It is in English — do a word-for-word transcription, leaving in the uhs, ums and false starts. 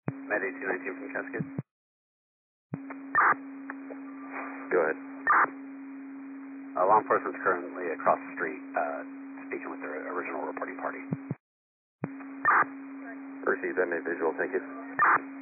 Med eighteen nineteen from Cascade. Go ahead. Uh, law enforcement's currently across the street uh, speaking with their original reporting party. Received, I made visual, thank you.